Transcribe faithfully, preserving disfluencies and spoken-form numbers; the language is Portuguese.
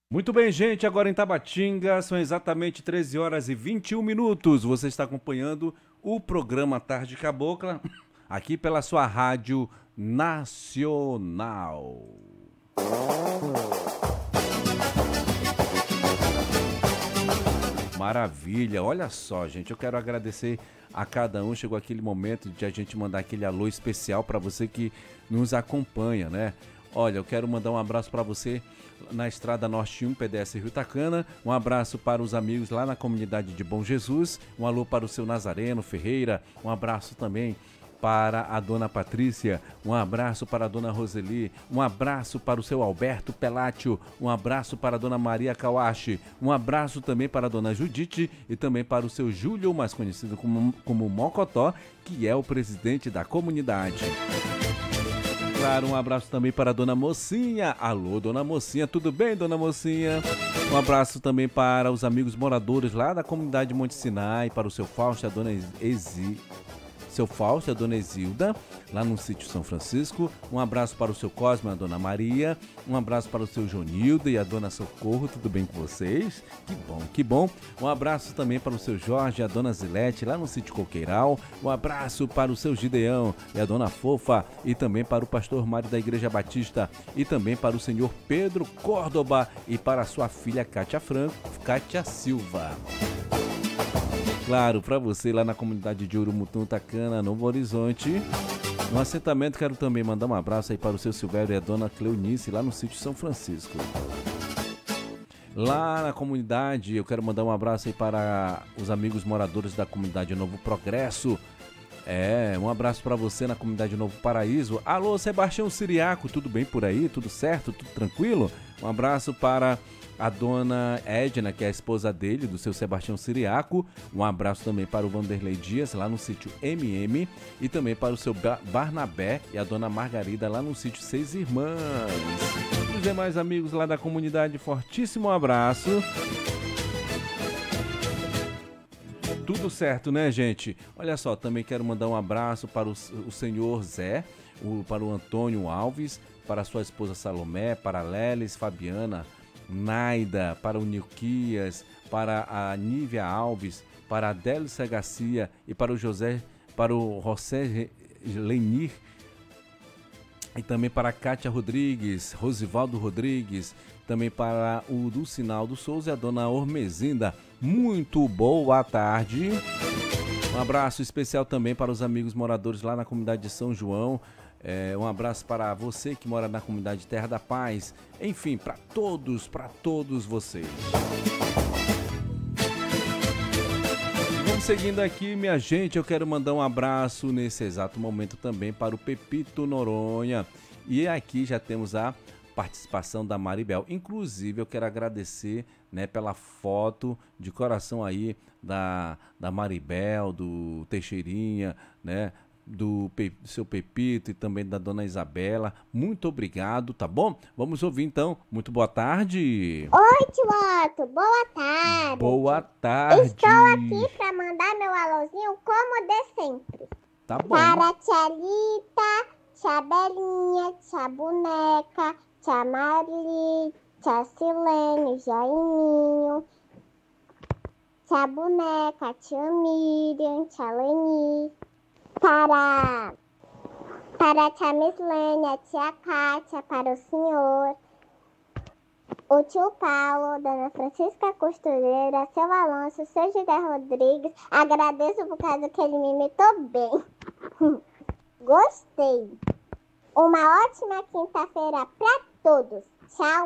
Muito bem, gente, agora em Tabatinga são exatamente treze horas e vinte e um minutos. Você está acompanhando o programa Tarde Cabocla, aqui pela sua Rádio Nacional. Maravilha, olha só, gente, eu quero agradecer a cada um. Chegou aquele momento de a gente mandar aquele alô especial para você que nos acompanha, né? Olha, eu quero mandar um abraço para você na Estrada Norte um, P D S Rio Tacana. Um abraço para os amigos lá na comunidade de Bom Jesus. Um alô para o seu Nazareno Ferreira. Um abraço também para a dona Patrícia, um abraço para a dona Roseli, um abraço para o seu Alberto Pelátio, um abraço para a dona Maria Kawashi, um abraço também para a dona Judite e também para o seu Júlio, mais conhecido como, como Mocotó, que é o presidente da comunidade. Claro, um abraço também para a dona Mocinha. Alô, dona Mocinha, tudo bem, dona Mocinha? Um abraço também para os amigos moradores lá da comunidade Monte Sinai, para o seu Fausto e a dona Ezi... seu Fausto e a dona Exilda, lá no sítio São Francisco. Um abraço para o seu Cosme e a dona Maria. Um abraço para o seu Jonildo e a dona Socorro, tudo bem com vocês? Que bom, que bom. Um abraço também para o seu Jorge e a dona Zilete, lá no sítio Coqueiral. Um abraço para o seu Gideão e a dona Fofa, e também para o pastor Mário da Igreja Batista, e também para o senhor Pedro Córdoba, e para a sua filha Cátia Franco, Cátia Silva. Claro, para você lá na comunidade de Urumutum, Tacana, Novo Horizonte. No assentamento, quero também mandar um abraço aí para o seu Silvério e a dona Cleonice, lá no sítio São Francisco. Lá na comunidade, eu quero mandar um abraço aí para os amigos moradores da comunidade Novo Progresso. É, um abraço para você na comunidade Novo Paraíso. Alô, Sebastião Siriaco, tudo bem por aí? Tudo certo? Tudo tranquilo? Um abraço para a dona Edna, que é a esposa dele, do seu Sebastião Siriaco. Um abraço também para o Vanderlei Dias, lá no sítio M M. E também para o seu Barnabé e a dona Margarida, lá no sítio Seis Irmãs. E os demais amigos lá da comunidade, fortíssimo abraço. Tudo certo, né, gente? Olha só, também quero mandar um abraço para o, o senhor Zé, o, para o Antônio Alves, para a sua esposa Salomé, para a Lelis, Fabiana, Naida, para o Nilquias, para a Nívia Alves, para a Délicia Garcia e para o José, para o José Lenir, e também para a Cátia Rodrigues, Rosivaldo Rodrigues, também para o Dulcinaldo Souza e a dona Ormezinda. Muito boa tarde. Um abraço especial também para os amigos moradores lá na comunidade de São João. É, um abraço para você que mora na comunidade Terra da Paz. Enfim, para todos, para todos vocês. Vamos seguindo aqui, minha gente. Eu quero mandar um abraço nesse exato momento também para o Pepito Noronha. E aqui já temos a participação da Maribel. Inclusive, eu quero agradecer, né, pela foto de coração aí da, da Maribel, do Teixeirinha, né, do, Pe, do seu Pepito e também da dona Isabela. Muito obrigado, tá bom? Vamos ouvir então. Muito boa tarde. Oi, Tioto. Boa tarde. Boa tarde. Estou aqui para mandar meu alôzinho como de sempre. Tá bom. Para a tia Lita, tia Belinha, tia Boneca, tia Marli, tia Silene, Jaiminho, tia Boneca, tia Miriam, tia Leni, para, para a tia Mislene, a tia Kátia, para o senhor, o tio Paulo, dona Francisca Costureira, seu Alonso, seu José Rodrigues. Agradeço por causa que ele me imitou bem. Gostei. Uma ótima quinta-feira para todos. Tchau.